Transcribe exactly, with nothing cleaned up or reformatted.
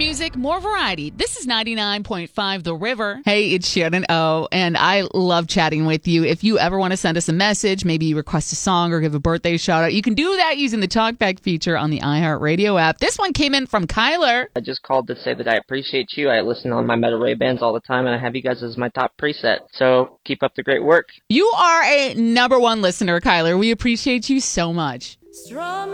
music, more variety. This is ninety-nine point five The River. Hey, it's Shannon O, and I love chatting with you. If you ever want to send us a message, maybe request a song or give a birthday shout out, you can do that using the TalkBack feature on the iHeartRadio app. This one came in from Kyler. I just called to say that I appreciate you. I listen on my Meta Ray bands all the time, and I have you guys as my top preset. So keep up the great work. You are a number one listener, Kyler. We appreciate you so much.